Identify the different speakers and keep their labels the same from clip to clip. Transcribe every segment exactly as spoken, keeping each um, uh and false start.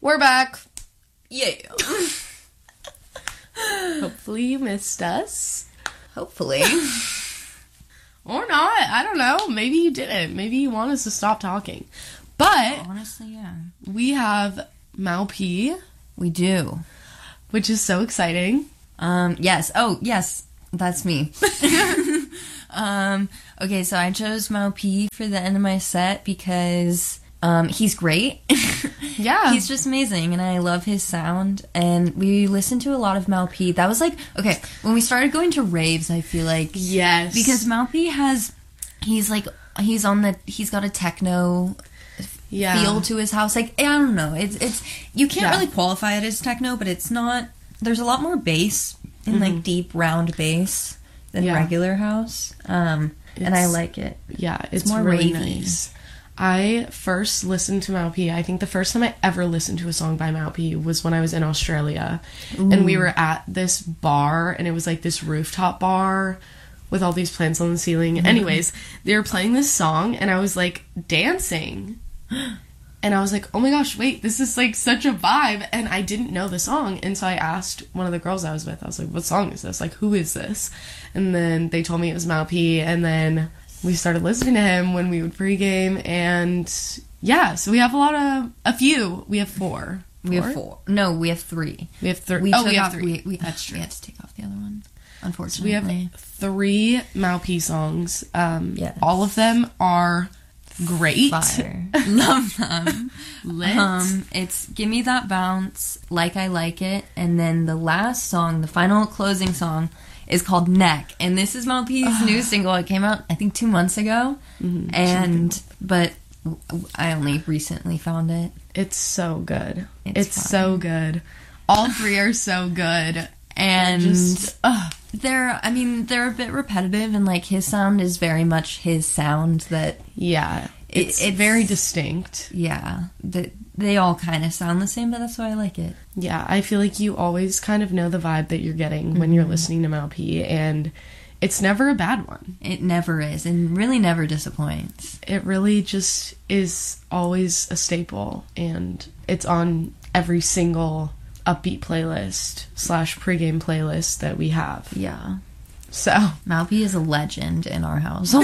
Speaker 1: We're back.
Speaker 2: Yeah.
Speaker 1: Hopefully you missed us.
Speaker 2: Hopefully.
Speaker 1: Or not. I don't know. Maybe you didn't. Maybe you want us to stop talking. But
Speaker 2: honestly, yeah.
Speaker 1: We have Mal P.
Speaker 2: We do.
Speaker 1: Which is so exciting.
Speaker 2: Um, yes. Oh, yes. That's me. um, okay, so I chose Mal P for the end of my set because um, he's great.
Speaker 1: Yeah.
Speaker 2: He's just amazing, and I love his sound. And we listened to a lot of Mal P. That was like, okay, when we started going to raves, I feel like...
Speaker 1: Yes.
Speaker 2: Because Mal P has... He's like... He's on the... He's got a techno...
Speaker 1: Yeah.
Speaker 2: feel to his house. Like, I don't know. It's... it's you can't
Speaker 1: yeah.
Speaker 2: really qualify it as techno, but it's not... There's a lot more bass and, mm-hmm. like, deep, round bass than yeah. regular house. Um, and I like it.
Speaker 1: Yeah, it's,
Speaker 2: it's more
Speaker 1: really
Speaker 2: ravey.
Speaker 1: Nice. I first listened to Mal P. I think the first time I ever listened to a song by Mal P was when I was in Australia. Ooh. And we were at this bar, and it was like this rooftop bar with all these plants on the ceiling. Mm-hmm. Anyways, they were playing this song, and I was like dancing. And I was like, oh my gosh, wait, this is like such a vibe. And I didn't know the song. And so I asked one of the girls I was with, I was like, what song is this? Like, who is this? And then they told me it was Mal P. And then we started listening to him when we would pregame. And yeah, so we have a lot of, a few. We have four. four?
Speaker 2: We have four. No, we have three.
Speaker 1: We have three.
Speaker 2: We
Speaker 1: oh, we have
Speaker 2: off,
Speaker 1: three.
Speaker 2: We, we,
Speaker 1: That's true.
Speaker 2: We had to take off the other one, unfortunately.
Speaker 1: So we have three Mal P songs. Um,
Speaker 2: yes.
Speaker 1: All of them are... great.
Speaker 2: Fire. Love them.
Speaker 1: Lit.
Speaker 2: Um, it's Give Me That Bounce, Like I Like It, and then the last song, the final closing song, is called Neck. And this is Mal P's new single. It came out, I think, two months ago. Mm-hmm. And, but I only recently found it.
Speaker 1: It's so good.
Speaker 2: It's,
Speaker 1: it's so good. All three are so good.
Speaker 2: And
Speaker 1: just, uh,
Speaker 2: they're, I mean, they're a bit repetitive, and like his sound is very much his sound. That
Speaker 1: yeah, it's,
Speaker 2: it, it's
Speaker 1: very distinct.
Speaker 2: Yeah, that they all kind of sound the same, but that's why I like it.
Speaker 1: Yeah, I feel like you always kind of know the vibe that you're getting mm-hmm. when you're listening to Mal P, and it's never a bad one.
Speaker 2: It never is, and really never disappoints.
Speaker 1: It really just is always a staple, and it's on every single upbeat playlist slash pregame playlist that we have.
Speaker 2: Yeah.
Speaker 1: So
Speaker 2: Mal P is a legend in our house.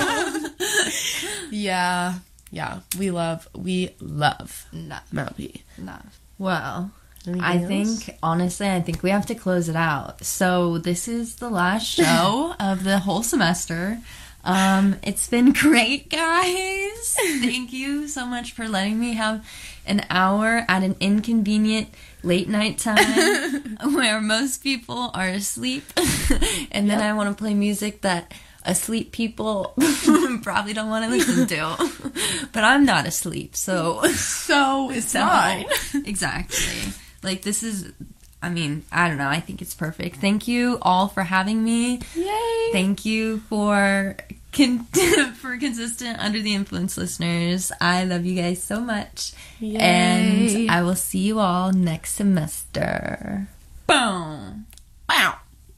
Speaker 1: yeah. Yeah. We love we love
Speaker 2: love.
Speaker 1: Mal P.
Speaker 2: Love. Well,
Speaker 1: anything
Speaker 2: I
Speaker 1: else?
Speaker 2: think honestly I think we have to close it out. So this is the last show of the whole semester. Um, it's been great, guys. Thank you so much for letting me have an hour at an inconvenient late night time where most people are asleep. And then yep. I want to play music that asleep people probably don't want to listen to. But I'm not asleep, so...
Speaker 1: So it's
Speaker 2: so,
Speaker 1: fine.
Speaker 2: Exactly. Like, this is... I mean, I don't know. I think it's perfect. Thank you all for having me.
Speaker 1: Yay!
Speaker 2: Thank you for con- for consistent Under the Influence listeners. I love you guys so much.
Speaker 1: Yay.
Speaker 2: And I will see you all next semester. Boom!
Speaker 1: Wow!